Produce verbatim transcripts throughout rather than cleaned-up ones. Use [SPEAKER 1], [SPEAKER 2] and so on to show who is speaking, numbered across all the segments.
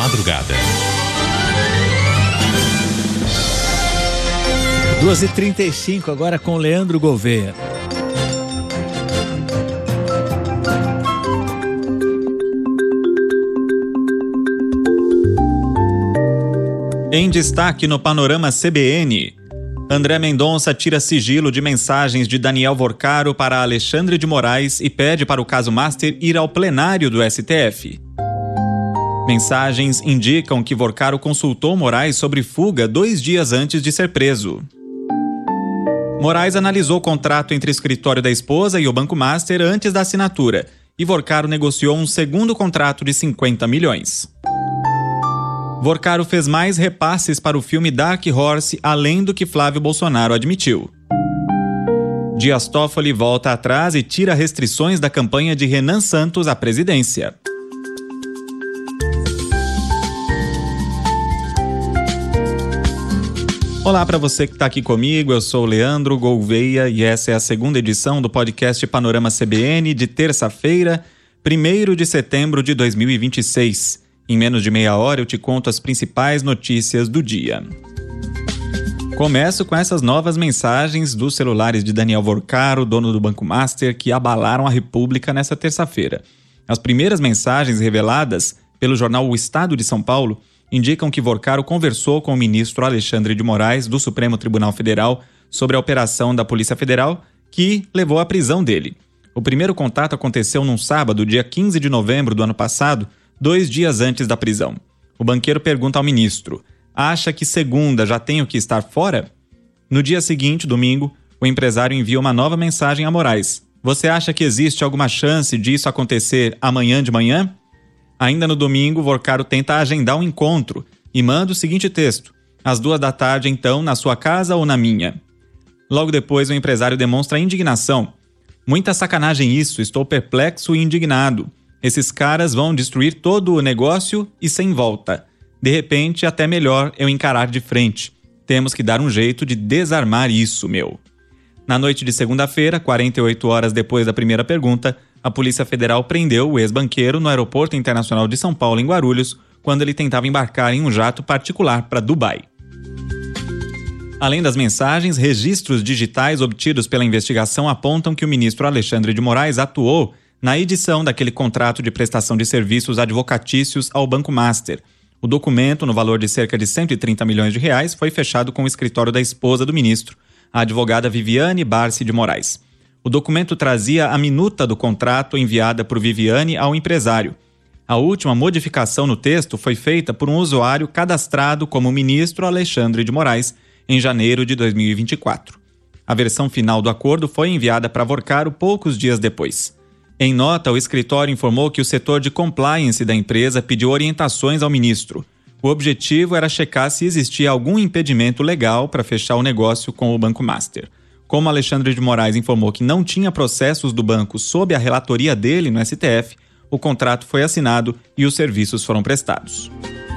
[SPEAKER 1] madrugada.
[SPEAKER 2] duas e trinta e cinco agora com Leandro Gouveia.
[SPEAKER 3] Em destaque no Panorama C B N, André Mendonça tira sigilo de mensagens de Daniel Vorcaro para Alexandre de Moraes e pede para o caso Master ir ao plenário do S T F. Mensagens indicam que Vorcaro consultou Moraes sobre fuga dois dias antes de ser preso. Moraes analisou o contrato entre o escritório da esposa e o Banco Master antes da assinatura, e Vorcaro negociou um segundo contrato de cinquenta milhões. Vorcaro fez mais repasses para o filme Dark Horse, além do que Flávio Bolsonaro admitiu. Dias Toffoli volta atrás e tira restrições da campanha de Renan Santos à presidência. Olá para você que está aqui comigo, eu sou o Leandro Gouveia e essa é a segunda edição do podcast Panorama C B N de terça-feira, primeiro de setembro de dois mil e vinte e seis. Em menos de meia hora eu te conto as principais notícias do dia. Começo com essas novas mensagens dos celulares de Daniel Vorcaro, dono do Banco Master, que abalaram a República nesta terça-feira. As primeiras mensagens reveladas pelo jornal O Estado de São Paulo indicam que Vorcaro conversou com o ministro Alexandre de Moraes, do Supremo Tribunal Federal, sobre a operação da Polícia Federal, que levou à prisão dele. O primeiro contato aconteceu num sábado, dia quinze de novembro do ano passado, dois dias antes da prisão. O banqueiro pergunta ao ministro: acha que segunda já tenho que estar fora? No dia seguinte, domingo, o empresário envia uma nova mensagem a Moraes: você acha que existe alguma chance disso acontecer amanhã de manhã? Ainda no domingo, Vorcaro tenta agendar um encontro e manda o seguinte texto: às duas da tarde, então, na sua casa ou na minha? Logo depois, o empresário demonstra indignação. Muita sacanagem isso, estou perplexo e indignado. Esses caras vão destruir todo o negócio e sem volta. De repente, até melhor eu encarar de frente. Temos que dar um jeito de desarmar isso, meu. Na noite de segunda-feira, quarenta e oito horas depois da primeira pergunta, a Polícia Federal prendeu o ex-banqueiro no Aeroporto Internacional de São Paulo, em Guarulhos, quando ele tentava embarcar em um jato particular para Dubai. Além das mensagens, registros digitais obtidos pela investigação apontam que o ministro Alexandre de Moraes atuou na edição daquele contrato de prestação de serviços advocatícios ao Banco Master. O documento, no valor de cerca de cento e trinta milhões de reais, foi fechado com o escritório da esposa do ministro, a advogada Viviane Barsi de Moraes. O documento trazia a minuta do contrato enviada por Viviane ao empresário. A última modificação no texto foi feita por um usuário cadastrado como ministro Alexandre de Moraes em janeiro de dois mil e vinte e quatro. A versão final do acordo foi enviada para Vorcaro poucos dias depois. Em nota, o escritório informou que o setor de compliance da empresa pediu orientações ao ministro. O objetivo era checar se existia algum impedimento legal para fechar o negócio com o Banco Master. Como Alexandre de Moraes informou que não tinha processos do banco sob a relatoria dele no S T F, o contrato foi assinado e os serviços foram prestados.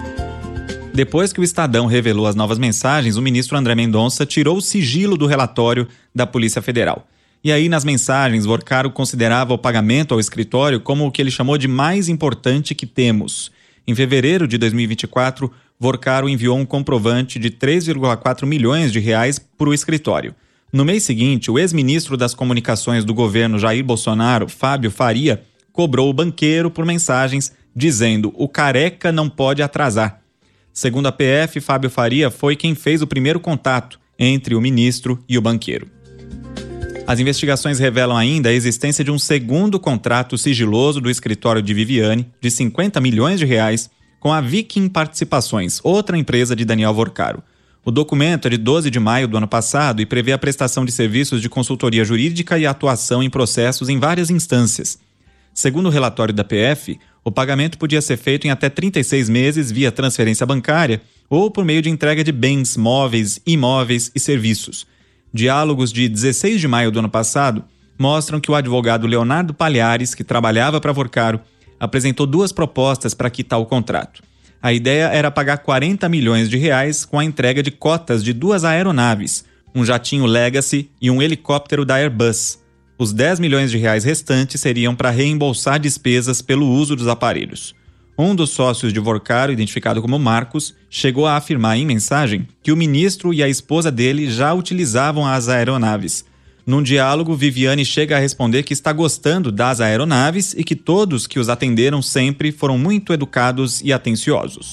[SPEAKER 3] Depois que o Estadão revelou as novas mensagens, o ministro André Mendonça tirou o sigilo do relatório da Polícia Federal. E aí, nas mensagens, Vorcaro considerava o pagamento ao escritório como o que ele chamou de mais importante que temos. Em fevereiro de dois mil e vinte e quatro, Vorcaro enviou um comprovante de três vírgula quatro milhões de reais para o escritório. No mês seguinte, o ex-ministro das Comunicações do governo Jair Bolsonaro, Fábio Faria, cobrou o banqueiro por mensagens dizendo: o careca não pode atrasar. Segundo a P F, Fábio Faria foi quem fez o primeiro contato entre o ministro e o banqueiro. As investigações revelam ainda a existência de um segundo contrato sigiloso do escritório de Viviane, de cinquenta milhões de reais, com a Viking Participações, outra empresa de Daniel Vorcaro. O documento é de doze de maio do ano passado e prevê a prestação de serviços de consultoria jurídica e atuação em processos em várias instâncias. Segundo o relatório da P F, o pagamento podia ser feito em até trinta e seis meses via transferência bancária ou por meio de entrega de bens, móveis, imóveis e serviços. Diálogos de dezesseis de maio do ano passado mostram que o advogado Leonardo Palhares, que trabalhava para Vorcaro, apresentou duas propostas para quitar o contrato. A ideia era pagar quarenta milhões de reais com a entrega de cotas de duas aeronaves, um jatinho Legacy e um helicóptero da Airbus. Os dez milhões de reais restantes seriam para reembolsar despesas pelo uso dos aparelhos. Um dos sócios de Vorcaro, identificado como Marcos, chegou a afirmar em mensagem que o ministro e a esposa dele já utilizavam as aeronaves. Num diálogo, Viviane chega a responder que está gostando das aeronaves e que todos que os atenderam sempre foram muito educados e atenciosos.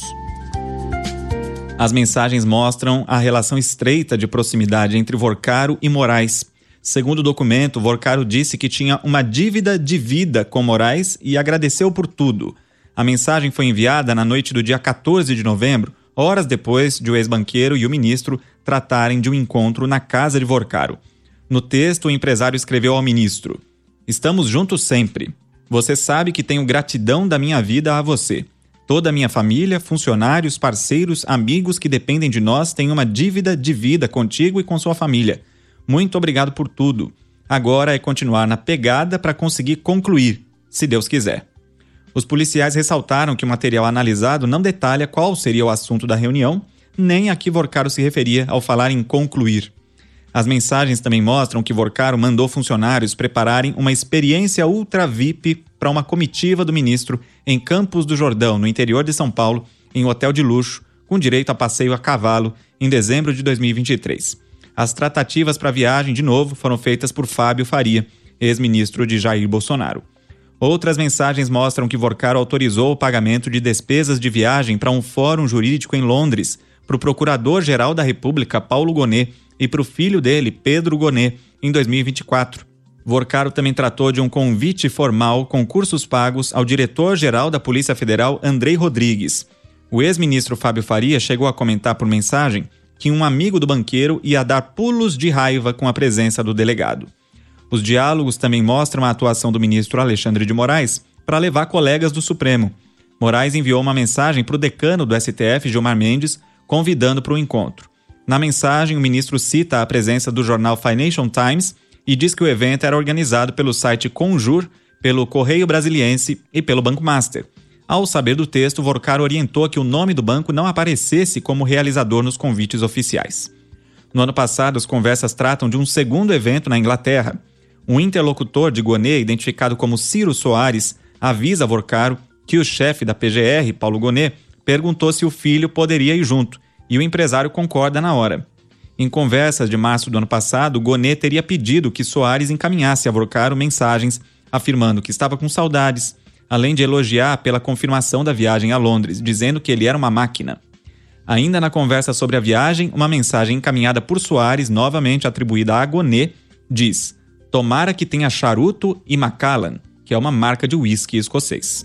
[SPEAKER 3] As mensagens mostram a relação estreita de proximidade entre Vorcaro e Moraes. Segundo o documento, Vorcaro disse que tinha uma dívida de vida com Moraes e agradeceu por tudo. A mensagem foi enviada na noite do dia quatorze de novembro, horas depois de o ex-banqueiro e o ministro tratarem de um encontro na casa de Vorcaro. No texto, o empresário escreveu ao ministro: "Estamos juntos sempre. Você sabe que tenho gratidão da minha vida a você. Toda a minha família, funcionários, parceiros, amigos que dependem de nós têm uma dívida de vida contigo e com sua família. Muito obrigado por tudo. Agora é continuar na pegada para conseguir concluir, se Deus quiser." Os policiais ressaltaram que o material analisado não detalha qual seria o assunto da reunião, nem a que Vorcaro se referia ao falar em concluir. As mensagens também mostram que Vorcaro mandou funcionários prepararem uma experiência ultra V I P para uma comitiva do ministro em Campos do Jordão, no interior de São Paulo, em um hotel de luxo, com direito a passeio a cavalo, em dezembro de dois mil e vinte e três. As tratativas para a viagem, de novo, foram feitas por Fábio Faria, ex-ministro de Jair Bolsonaro. Outras mensagens mostram que Vorcaro autorizou o pagamento de despesas de viagem para um fórum jurídico em Londres, para o Procurador-Geral da República, Paulo Gonet, e para o filho dele, Pedro Gonet, em dois mil e vinte e quatro. Vorcaro também tratou de um convite formal com cursos pagos ao diretor-geral da Polícia Federal, Andrei Rodrigues. O ex-ministro Fábio Faria chegou a comentar por mensagem que um amigo do banqueiro ia dar pulos de raiva com a presença do delegado. Os diálogos também mostram a atuação do ministro Alexandre de Moraes para levar colegas do Supremo. Moraes enviou uma mensagem para o decano do S T F, Gilmar Mendes, convidando para o encontro. Na mensagem, o ministro cita a presença do jornal Financial Times e diz que o evento era organizado pelo site Conjur, pelo Correio Brasiliense e pelo Banco Master. Ao saber do texto, Vorcaro orientou que o nome do banco não aparecesse como realizador nos convites oficiais. No ano passado, as conversas tratam de um segundo evento na Inglaterra. Um interlocutor de Gonet, identificado como Ciro Soares, avisa a Vorcaro que o chefe da P G R, Paulo Gonet, perguntou se o filho poderia ir junto, e o empresário concorda na hora. Em conversas de março do ano passado, Gonet teria pedido que Soares encaminhasse a Vorcaro mensagens afirmando que estava com saudades, além de elogiar pela confirmação da viagem a Londres, dizendo que ele era uma máquina. Ainda na conversa sobre a viagem, uma mensagem encaminhada por Soares, novamente atribuída a Gonet, diz: "Tomara que tenha charuto e Macallan", que é uma marca de uísque escocês.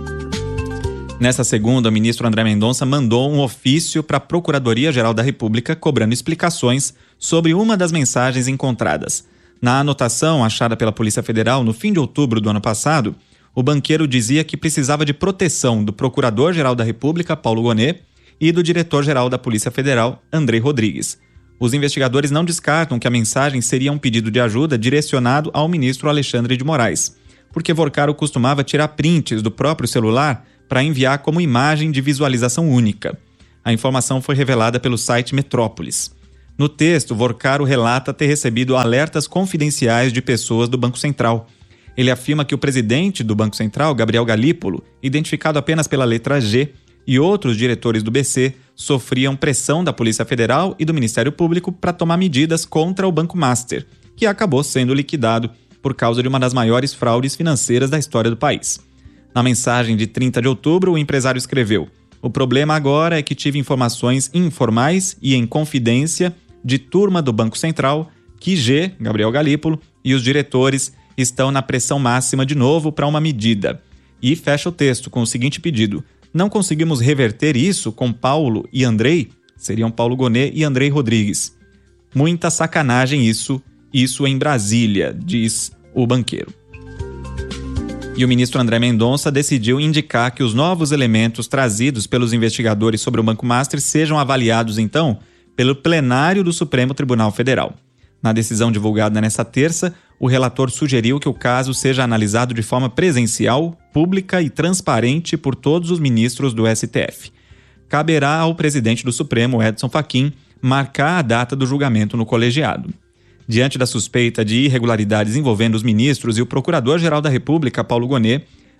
[SPEAKER 3] Nessa segunda, o ministro André Mendonça mandou um ofício para a Procuradoria-Geral da República cobrando explicações sobre uma das mensagens encontradas. Na anotação achada pela Polícia Federal no fim de outubro do ano passado, o banqueiro dizia que precisava de proteção do Procurador-Geral da República, Paulo Gonet, e do Diretor-Geral da Polícia Federal, Andrei Rodrigues. Os investigadores não descartam que a mensagem seria um pedido de ajuda direcionado ao ministro Alexandre de Moraes, porque Vorcaro costumava tirar prints do próprio celular para enviar como imagem de visualização única. A informação foi revelada pelo site Metrópolis. No texto, Vorcaro relata ter recebido alertas confidenciais de pessoas do Banco Central. Ele afirma que o presidente do Banco Central, Gabriel Galípolo, identificado apenas pela letra G, e outros diretores do B C sofriam pressão da Polícia Federal e do Ministério Público para tomar medidas contra o Banco Master, que acabou sendo liquidado por causa de uma das maiores fraudes financeiras da história do país. Na mensagem de trinta de outubro, o empresário escreveu: "O problema agora é que tive informações informais e em confidência de turma do Banco Central que G, Gabriel Galípolo, e os diretores estão na pressão máxima de novo para uma medida." E fecha o texto com o seguinte pedido: "Não conseguimos reverter isso com Paulo e Andrei?" Seriam Paulo Gonet e Andrei Rodrigues. "Muita sacanagem isso, isso em Brasília", diz o banqueiro. E o ministro André Mendonça decidiu indicar que os novos elementos trazidos pelos investigadores sobre o Banco Master sejam avaliados, então, pelo plenário do Supremo Tribunal Federal. Na decisão divulgada nesta terça, o relator sugeriu que o caso seja analisado de forma presencial, pública e transparente por todos os ministros do S T F. Caberá ao presidente do Supremo, Edson Fachin, marcar a data do julgamento no colegiado. Diante da suspeita de irregularidades envolvendo os ministros e o Procurador-Geral da República, Paulo Gonet,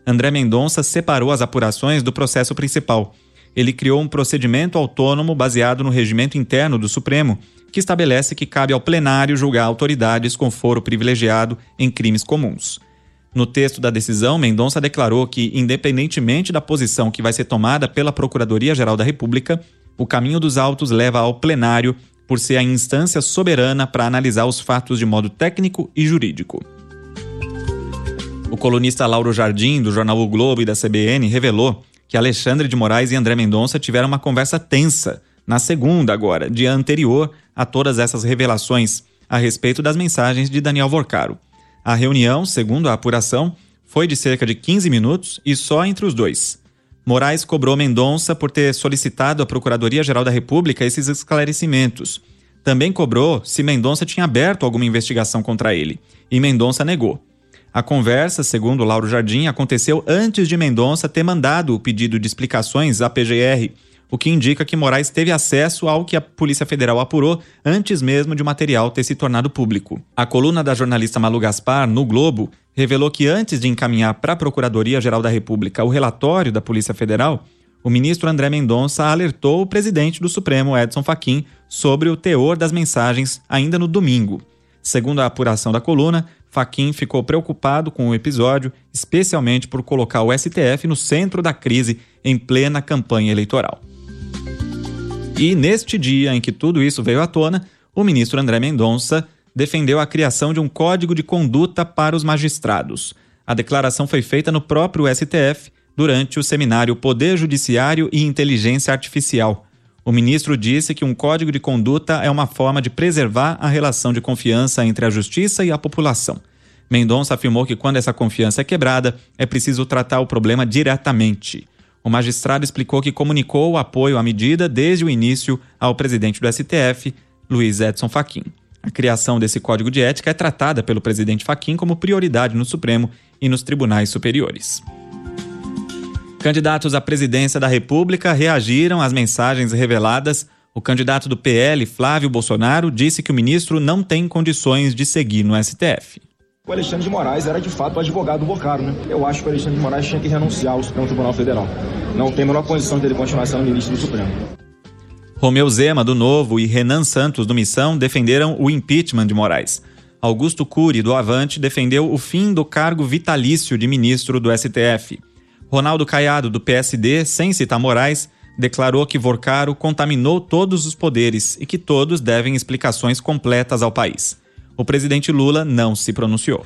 [SPEAKER 3] André Mendonça separou as apurações do processo principal. Ele criou um procedimento autônomo baseado no regimento interno do Supremo, que estabelece que cabe ao plenário julgar autoridades com foro privilegiado em crimes comuns. No texto da decisão, Mendonça declarou que, independentemente da posição que vai ser tomada pela Procuradoria-Geral da República, o caminho dos autos leva ao plenário por ser a instância soberana para analisar os fatos de modo técnico e jurídico. O colunista Lauro Jardim, do jornal O Globo e da C B N, revelou que Alexandre de Moraes e André Mendonça tiveram uma conversa tensa, na segunda agora, dia anterior a todas essas revelações a respeito das mensagens de Daniel Vorcaro. A reunião, segundo a apuração, foi de cerca de quinze minutos e só entre os dois. Moraes cobrou Mendonça por ter solicitado à Procuradoria-Geral da República esses esclarecimentos. Também cobrou se Mendonça tinha aberto alguma investigação contra ele, e Mendonça negou. A conversa, segundo Lauro Jardim, aconteceu antes de Mendonça ter mandado o pedido de explicações à P G R, o que indica que Moraes teve acesso ao que a Polícia Federal apurou antes mesmo de o material ter se tornado público. A coluna da jornalista Malu Gaspar, no Globo, revelou que antes de encaminhar para a Procuradoria-Geral da República o relatório da Polícia Federal, o ministro André Mendonça alertou o presidente do Supremo, Edson Fachin, sobre o teor das mensagens ainda no domingo. Segundo a apuração da coluna, Fachin ficou preocupado com o episódio, especialmente por colocar o S T F no centro da crise em plena campanha eleitoral. E neste dia em que tudo isso veio à tona, o ministro André Mendonça defendeu a criação de um código de conduta para os magistrados. A declaração foi feita no próprio S T F durante o seminário Poder Judiciário e Inteligência Artificial. O ministro disse que um código de conduta é uma forma de preservar a relação de confiança entre a justiça e a população. Mendonça afirmou que quando essa confiança é quebrada, é preciso tratar o problema diretamente. O magistrado explicou que comunicou o apoio à medida desde o início ao presidente do S T F, Luiz Edson Fachin. A criação desse código de ética é tratada pelo presidente Fachin como prioridade no Supremo e nos tribunais superiores. Candidatos à presidência da República reagiram às mensagens reveladas. O candidato do P L, Flávio Bolsonaro, disse que o ministro não tem condições de seguir no S T F.
[SPEAKER 1] O Alexandre de Moraes era de fato o advogado do Vorcaro, né? Eu acho que o Alexandre de Moraes tinha que renunciar ao Supremo Tribunal Federal. Não tem a menor condição dele continuar sendo ministro do Supremo.
[SPEAKER 3] Romeu Zema, do Novo, e Renan Santos, do Missão, defenderam o impeachment de Moraes. Augusto Cury, do Avante, defendeu o fim do cargo vitalício de ministro do S T F. Ronaldo Caiado, do P S D, sem citar Moraes, declarou que Vorcaro contaminou todos os poderes e que todos devem explicações completas ao país. O presidente Lula não se pronunciou.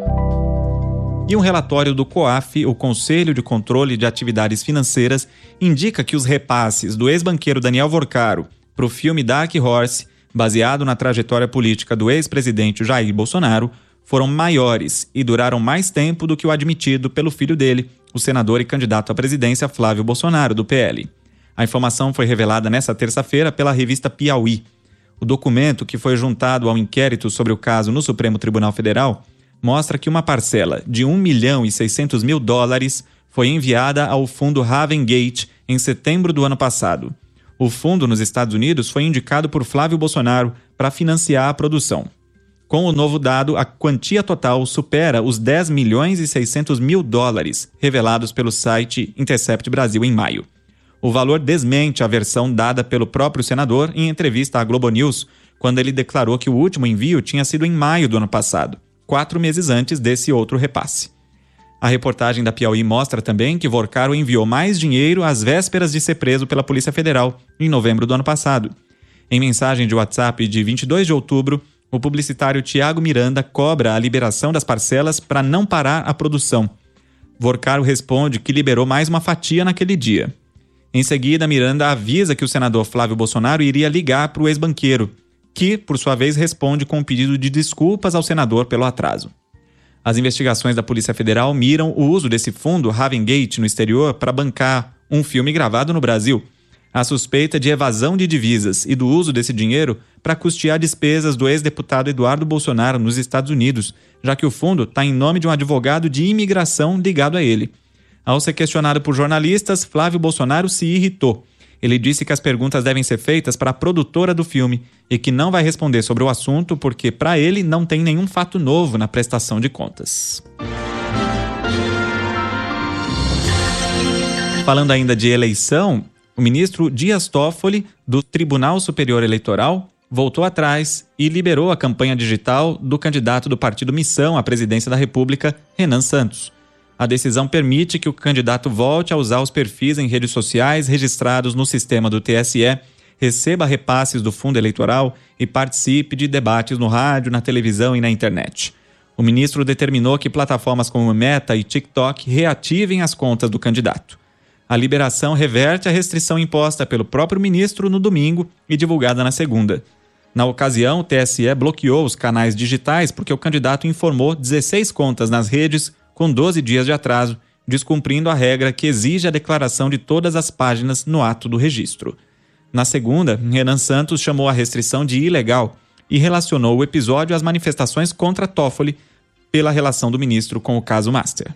[SPEAKER 3] E um relatório do COAF, o Conselho de Controle de Atividades Financeiras, indica que os repasses do ex-banqueiro Daniel Vorcaro para o filme Dark Horse, baseado na trajetória política do ex-presidente Jair Bolsonaro, foram maiores e duraram mais tempo do que o admitido pelo filho dele, o senador e candidato à presidência Flávio Bolsonaro, do P L. A informação foi revelada nesta terça-feira pela revista Piauí. O documento, que foi juntado ao inquérito sobre o caso no Supremo Tribunal Federal, mostra que uma parcela de um milhão e seiscentos mil dólares foi enviada ao fundo Ravengate em setembro do ano passado. O fundo nos Estados Unidos foi indicado por Flávio Bolsonaro para financiar a produção. Com o novo dado, a quantia total supera os dez milhões e seiscentos mil dólares, revelados pelo site Intercept Brasil em maio. O valor desmente a versão dada pelo próprio senador em entrevista à Globo News, quando ele declarou que o último envio tinha sido em maio do ano passado, quatro meses antes desse outro repasse. A reportagem da Piauí mostra também que Vorcaro enviou mais dinheiro às vésperas de ser preso pela Polícia Federal, em novembro do ano passado. Em mensagem de WhatsApp de vinte e dois de outubro, o publicitário Tiago Miranda cobra a liberação das parcelas para não parar a produção. Vorcaro responde que liberou mais uma fatia naquele dia. Em seguida, Miranda avisa que o senador Flávio Bolsonaro iria ligar para o ex-banqueiro, que, por sua vez, responde com um pedido de desculpas ao senador pelo atraso. As investigações da Polícia Federal miram o uso desse fundo Ravengate no exterior para bancar um filme gravado no Brasil. A suspeita de evasão de divisas e do uso desse dinheiro para custear despesas do ex-deputado Eduardo Bolsonaro nos Estados Unidos, já que o fundo está em nome de um advogado de imigração ligado a ele. Ao ser questionado por jornalistas, Flávio Bolsonaro se irritou. Ele disse que as perguntas devem ser feitas para a produtora do filme e que não vai responder sobre o assunto porque, para ele, não tem nenhum fato novo na prestação de contas. Falando ainda de eleição, o ministro Dias Toffoli, do Tribunal Superior Eleitoral, voltou atrás e liberou a campanha digital do candidato do partido Missão à presidência da República, Renan Santos. A decisão permite que o candidato volte a usar os perfis em redes sociais registrados no sistema do T S E, receba repasses do fundo eleitoral e participe de debates no rádio, na televisão e na internet. O ministro determinou que plataformas como Meta e TikTok reativem as contas do candidato. A liberação reverte a restrição imposta pelo próprio ministro no domingo e divulgada na segunda. Na ocasião, o T S E bloqueou os canais digitais porque o candidato informou dezesseis contas nas redes com doze dias de atraso, descumprindo a regra que exige a declaração de todas as páginas no ato do registro. Na segunda, Renan Santos chamou a restrição de ilegal e relacionou o episódio às manifestações contra Toffoli pela relação do ministro com o caso Master.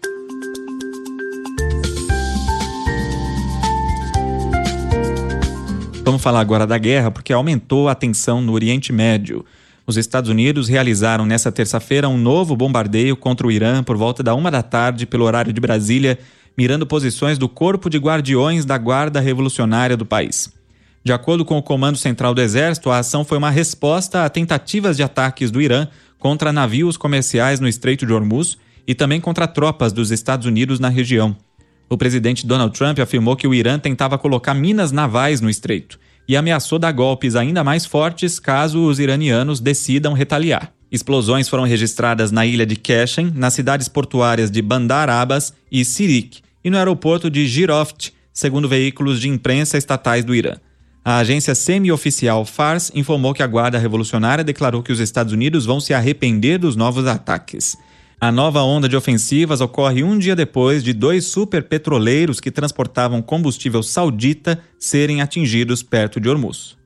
[SPEAKER 3] Vamos falar agora da guerra, porque aumentou a tensão no Oriente Médio. Os Estados Unidos realizaram nesta terça-feira um novo bombardeio contra o Irã por volta da uma da tarde pelo horário de Brasília, mirando posições do Corpo de Guardiões da Guarda Revolucionária do país. De acordo com o Comando Central do Exército, a ação foi uma resposta a tentativas de ataques do Irã contra navios comerciais no Estreito de Hormuz e também contra tropas dos Estados Unidos na região. O presidente Donald Trump afirmou que o Irã tentava colocar minas navais no estreito e ameaçou dar golpes ainda mais fortes caso os iranianos decidam retaliar. Explosões foram registradas na ilha de Keshem, nas cidades portuárias de Bandar Abbas e Sirik e no aeroporto de Giroft, segundo veículos de imprensa estatais do Irã. A agência semi-oficial Fars informou que a Guarda Revolucionária declarou que os Estados Unidos vão se arrepender dos novos ataques. A nova onda de ofensivas ocorre um dia depois de dois superpetroleiros que transportavam combustível saudita serem atingidos perto de Hormuz.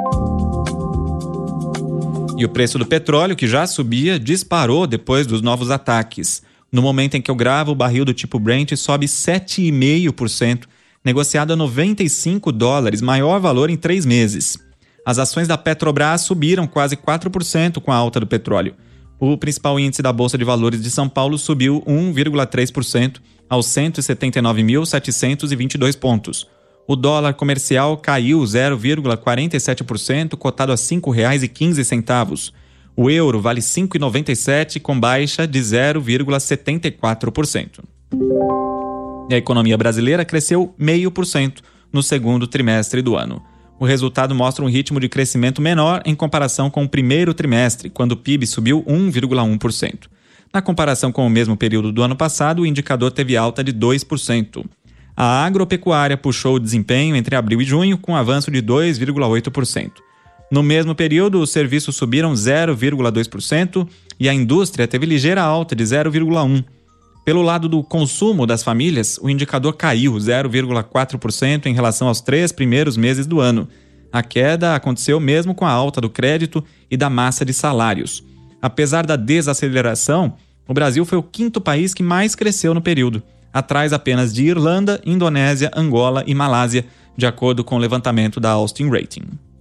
[SPEAKER 3] E o preço do petróleo, que já subia, disparou depois dos novos ataques. No momento em que eu gravo, o barril do tipo Brent sobe sete vírgula cinco por cento, negociado a noventa e cinco dólares, maior valor em três meses. As ações da Petrobras subiram quase quatro por cento com a alta do petróleo. O principal índice da Bolsa de Valores de São Paulo subiu um vírgula três por cento aos cento e setenta e nove mil setecentos e vinte e dois pontos. O dólar comercial caiu zero vírgula quarenta e sete por cento, cotado a cinco reais e quinze centavos. O euro vale cinco reais e noventa e sete centavos, com baixa de zero vírgula setenta e quatro por cento. E a economia brasileira cresceu zero vírgula cinco por cento no segundo trimestre do ano. O resultado mostra um ritmo de crescimento menor em comparação com o primeiro trimestre, quando o P I B subiu um vírgula um por cento. Na comparação com o mesmo período do ano passado, o indicador teve alta de dois por cento. A agropecuária puxou o desempenho entre abril e junho, com avanço de dois vírgula oito por cento. No mesmo período, os serviços subiram zero vírgula dois por cento e a indústria teve ligeira alta de zero vírgula um por cento. Pelo lado do consumo das famílias, o indicador caiu zero vírgula quatro por cento em relação aos três primeiros meses do ano. A queda aconteceu mesmo com a alta do crédito e da massa de salários. Apesar da desaceleração, o Brasil foi o quinto país que mais cresceu no período, atrás apenas de Irlanda, Indonésia, Angola e Malásia, de acordo com o levantamento da Austin Rating.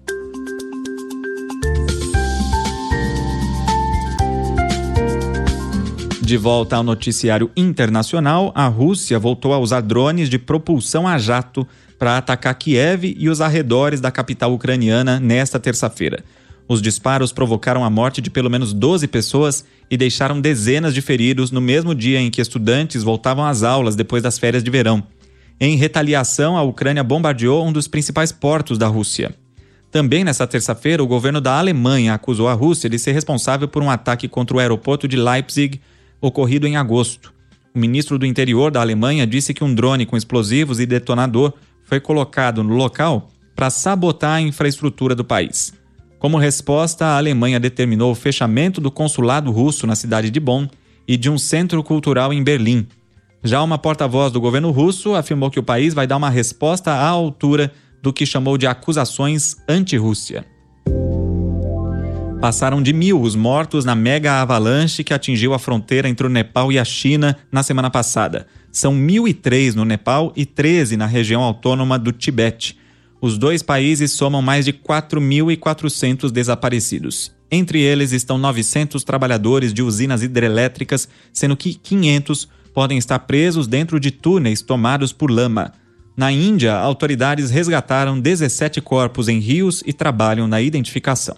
[SPEAKER 3] De volta ao noticiário internacional, a Rússia voltou a usar drones de propulsão a jato para atacar Kiev e os arredores da capital ucraniana nesta terça-feira. Os disparos provocaram a morte de pelo menos doze pessoas e deixaram dezenas de feridos no mesmo dia em que estudantes voltavam às aulas depois das férias de verão. Em retaliação, a Ucrânia bombardeou um dos principais portos da Rússia. Também nesta terça-feira, o governo da Alemanha acusou a Rússia de ser responsável por um ataque contra o aeroporto de Leipzig, ocorrido em agosto. O ministro do Interior da Alemanha disse que um drone com explosivos e detonador foi colocado no local para sabotar a infraestrutura do país. Como resposta, a Alemanha determinou o fechamento do consulado russo na cidade de Bonn e de um centro cultural em Berlim. Já uma porta-voz do governo russo afirmou que o país vai dar uma resposta à altura do que chamou de acusações anti-Rússia. Passaram de mil os mortos na mega avalanche que atingiu a fronteira entre o Nepal e a China na semana passada. São mil e três no Nepal e treze na região autônoma do Tibete. Os dois países somam mais de quatro mil e quatrocentos desaparecidos. Entre eles estão novecentos trabalhadores de usinas hidrelétricas, sendo que quinhentos podem estar presos dentro de túneis tomados por lama. Na Índia, autoridades resgataram dezessete corpos em rios e trabalham na identificação.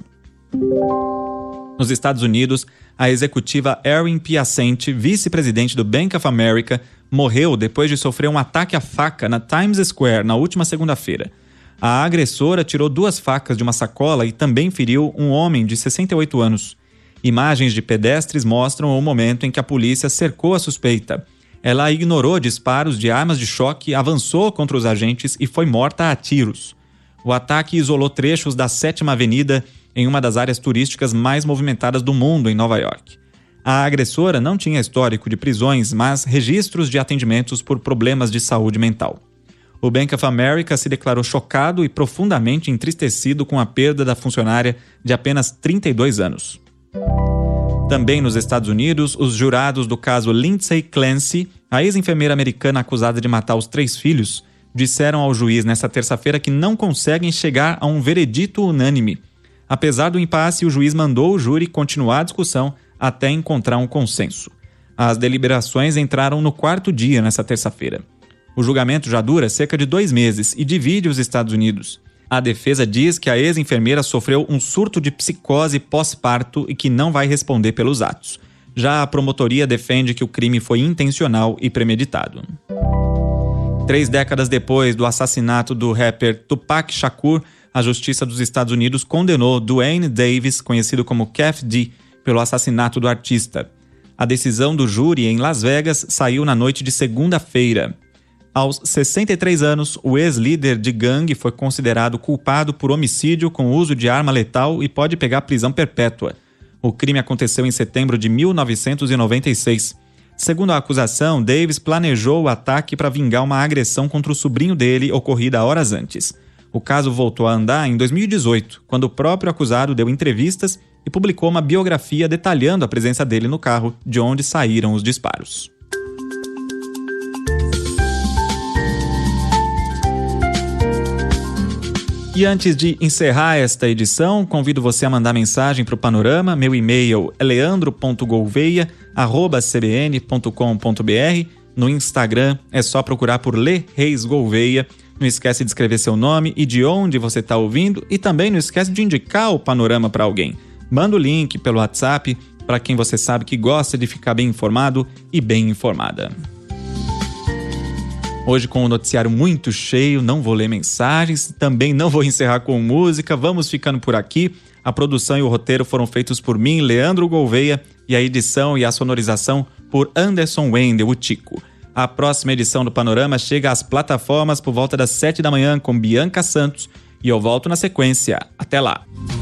[SPEAKER 3] Nos Estados Unidos, a executiva Erin Piacente, vice-presidente do Bank of America, morreu depois de sofrer um ataque à faca na Times Square na última segunda-feira. A agressora tirou duas facas de uma sacola e também feriu um homem de sessenta e oito anos. Imagens de pedestres mostram o momento em que a polícia cercou a suspeita. Ela ignorou disparos de armas de choque, avançou contra os agentes e foi morta a tiros. O ataque isolou trechos da Sétima Avenida em uma das áreas turísticas mais movimentadas do mundo, em Nova York. A agressora não tinha histórico de prisões, mas registros de atendimentos por problemas de saúde mental. O Bank of America se declarou chocado e profundamente entristecido com a perda da funcionária de apenas trinta e dois anos. Também nos Estados Unidos, os jurados do caso Lindsay Clancy, a ex-enfermeira americana acusada de matar os três filhos, disseram ao juiz nesta terça-feira que não conseguem chegar a um veredito unânime. Apesar do impasse, o juiz mandou o júri continuar a discussão até encontrar um consenso. As deliberações entraram no quarto dia nesta terça-feira. O julgamento já dura cerca de dois meses e divide os Estados Unidos. A defesa diz que a ex-enfermeira sofreu um surto de psicose pós-parto e que não vai responder pelos atos. Já a promotoria defende que o crime foi intencional e premeditado. Três décadas depois do assassinato do rapper Tupac Shakur, a Justiça dos Estados Unidos condenou Duane Davis, conhecido como Kef D, pelo assassinato do artista. A decisão do júri em Las Vegas saiu na noite de segunda-feira. Aos sessenta e três anos, o ex-líder de gangue foi considerado culpado por homicídio com uso de arma letal e pode pegar prisão perpétua. O crime aconteceu em setembro de mil novecentos e noventa e seis. Segundo a acusação, Davis planejou o ataque para vingar uma agressão contra o sobrinho dele ocorrida horas antes. O caso voltou a andar em dois mil e dezoito, quando o próprio acusado deu entrevistas e publicou uma biografia detalhando a presença dele no carro de onde saíram os disparos. E antes de encerrar esta edição, convido você a mandar mensagem para o Panorama. Meu e-mail é leandro ponto gouveia arroba c b n ponto com ponto b r. No Instagram é só procurar por Lê Reis Gouveia. Não esquece de escrever seu nome e de onde você está ouvindo. E também não esquece de indicar o Panorama para alguém. Manda o link pelo WhatsApp para quem você sabe que gosta de ficar bem informado e bem informada. Hoje, com o noticiário muito cheio, não vou ler mensagens, também não vou encerrar com música, vamos ficando por aqui. A produção e o roteiro foram feitos por mim, Leandro Gouveia, e a edição e a sonorização por Anderson Wendel, o Tico. A próxima edição do Panorama chega às plataformas por volta das sete da manhã com Bianca Santos e eu volto na sequência. Até lá!